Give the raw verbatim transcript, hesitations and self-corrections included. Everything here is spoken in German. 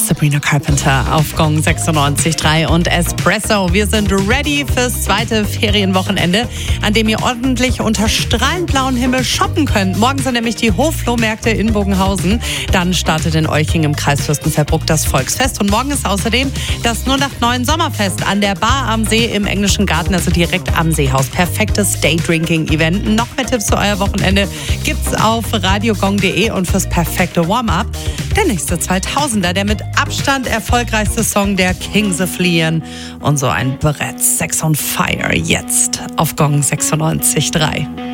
Sabrina Carpenter auf Gong sechsundneunzig Komma drei und Espresso. Wir sind ready fürs zweite Ferienwochenende, an dem ihr ordentlich unter strahlend blauen Himmel shoppen könnt. Morgen sind nämlich die Hofflohmärkte in Bogenhausen. Dann startet in Euching im Kreis Fürstenfeldbruck das Volksfest. Und morgen ist außerdem das null acht neun Sommerfest an der Bar am See im Englischen Garten, also direkt am Seehaus. Perfektes Day-Drinking-Event. Noch mehr Tipps zu euer Wochenende gibt's auf radiogong punkt de und fürs perfekte Warm-up der nächste zweitausender, der mit Abstand erfolgreichste Song der Kings of Leon und so ein Brett. Sex on Fire jetzt auf Gong sechsundneunzig Komma drei.